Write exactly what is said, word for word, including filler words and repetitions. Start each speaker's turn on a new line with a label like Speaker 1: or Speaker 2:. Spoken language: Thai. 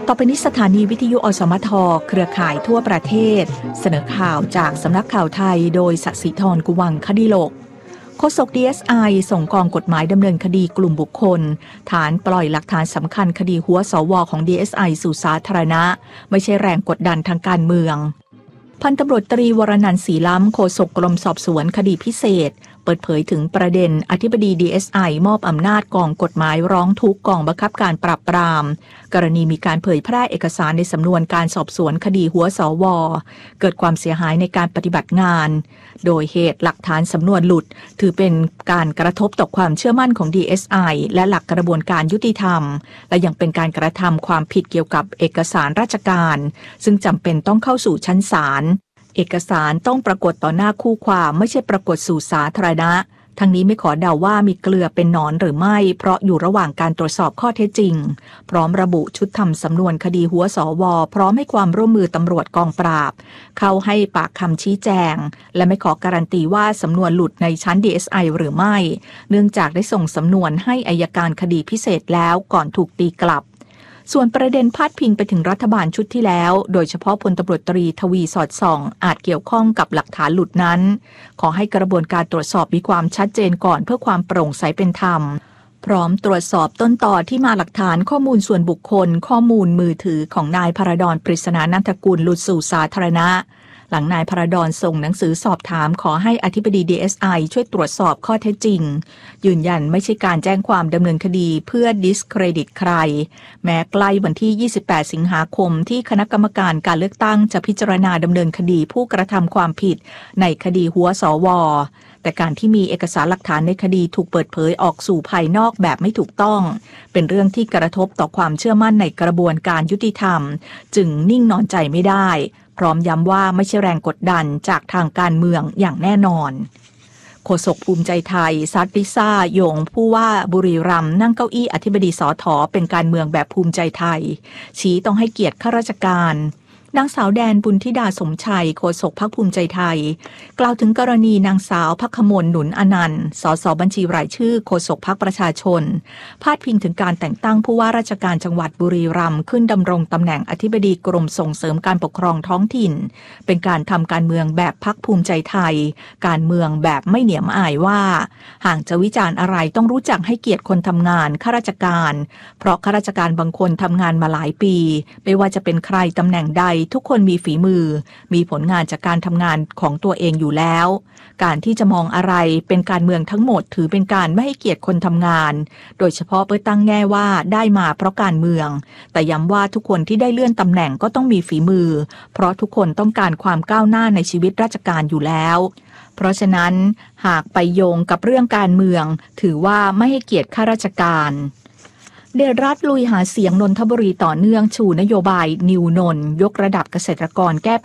Speaker 1: ต่อไปนี้สถานีวิทยุอสมทเครือข่ายทั่วประเทศเสนอข่าวจากสำนักข่าวไทยโดยศศิธรกุวังคดิโลกโฆษก ดี เอส ไอ ส่งกองกฎหมายดำเนินคดีกลุ่มบุคคลฐานปล่อยหลักฐานสำคัญคดีหัวสวของ ดี เอส ไอ สู่สาธารณะไม่ใช่แรงกดดันทางการเมืองพันตำรวจตรีวรนันท์ศรีล้ำโฆษกกรมสอบสวนคดีพิเศษเปิดเผยถึงประเด็นอธิบดี ดี เอส ไอ มอบอำนาจกองกฎหมายร้องทุกข์กองบังคับการปราบปรามกรณีมีการเผยแพร่เอกสารในสำนวนการสอบสวนคดีหัวสวเกิดความเสียหายในการปฏิบัติงานโดยเหตุหลักฐานสำนวนหลุดถือเป็นการกระทบต่อความเชื่อมั่นของ ดี เอส ไอ และหลักกระบวนการยุติธรรมและยังเป็นการกระทำความผิดเกี่ยวกับเอกสารราชการซึ่งจำเป็นต้องเข้าสู่ชั้นศาลเอกสารต้องปรากฏต่อหน้าคู่ความไม่ใช่ปรากฏสู่สาธารณะทั้งนี้ไม่ขอเดาว่ามีเกลือเป็นหนอนหรือไม่เพราะอยู่ระหว่างการตรวจสอบข้อเท็จจริงพร้อมระบุชุดทำสำนวนคดีหัวสวพร้อมให้ความร่วมมือตำรวจกองปราบเข้าให้ปากคำชี้แจงและไม่ขอการันตีว่าสำนวนหลุดในชั้น ดี เอส ไอ หรือไม่เนื่องจากได้ส่งสำนวนให้อัยการคดีพิเศษแล้วก่อนถูกตีกลับส่วนประเด็นพาดพิงไปถึงรัฐบาลชุดที่แล้วโดยเฉพาะพลตำรวจตรีทวีสอดส่องอาจเกี่ยวข้องกับหลักฐานหลุดนั้นขอให้กระบวนการตรวจสอบมีความชัดเจนก่อนเพื่อความโปร่งใสเป็นธรรมพร้อมตรวจสอบต้นตอที่มาหลักฐานข้อมูลส่วนบุคคลข้อมูลมือถือของนายพระดอนปริศนานันทกุลหลุดสู่สาธารณะหลังนายพระดอนส่งหนังสือสอบถามขอให้อธิบดี ดี เอส ไอ ช่วยตรวจสอบข้อเท็จจริงยืนยันไม่ใช่การแจ้งความดำเนินคดีเพื่อดิสเครดิตใครแม้ใกล้วันที่ยี่สิบแปดสิงหาคมที่คณะกรรมการการเลือกตั้งจะพิจารณาดำเนินคดีผู้กระทำความผิดในคดีหัวสวแต่การที่มีเอกสารหลักฐานในคดีถูกเปิดเผยออกสู่ภายนอกแบบไม่ถูกต้องเป็นเรื่องที่กระทบต่อความเชื่อมั่นในกระบวนการยุติธรรมจึงนิ่งนอนใจไม่ได้พร้อมย้ำว่าไม่ใช่แรงกดดันจากทางการเมืองอย่างแน่นอนโฆษกภูมิใจไทยซัดลิซ่าโยงผู้ว่าบุรีรัมย์นั่งเก้าอี้อธิบดีสถเป็นการเมืองแบบภูมิใจไทยชี้ต้องให้เกียรติข้าราชการนางสาวแดนบุญธิดาสมชัยโฆษกพรรคภูมิใจไทยกล่าวถึงกรณีนางสาวภัคมลหนุนอนันต์สสบัญชีรายชื่อโฆษกพรรคประชาชนพาดพิงถึงการแต่งตั้งผู้ว่าราชการจังหวัดบุรีรัมย์ขึ้นดำรงตำแหน่งอธิบดีกรมส่งเสริมการปกครองท้องถิ่นเป็นการทำการเมืองแบบพรรคภูมิใจไทยการเมืองแบบไม่เหนียมอายว่าหากจะวิจารณ์อะไรต้องรู้จักให้เกียรติคนทำงานข้าราชการเพราะข้าราชการบางคนทำงานมาหลายปีไม่ว่าจะเป็นใครตำแหน่งใดทุกคนมีฝีมือมีผลงานจากการทำงานของตัวเองอยู่แล้วการที่จะมองอะไรเป็นการเมืองทั้งหมดถือเป็นการไม่ให้เกียรติคนทำงานโดยเฉพาะเพื่อตั้งแง่ว่าได้มาเพราะการเมืองแต่ย้ำว่าทุกคนที่ได้เลื่อนตำแหน่งก็ต้องมีฝีมือเพราะทุกคนต้องการความก้าวหน้าในชีวิตราชการอยู่แล้วเพราะฉะนั้นหากไปโยงกับเรื่องการเมืองถือว่าไม่ให้เกียรติข้าราชการเดชรัฐลุยหาเสียงนนทบุรีต่อเนื่องชูนโยบายนิวนนยกระดับเกษตรกรแก้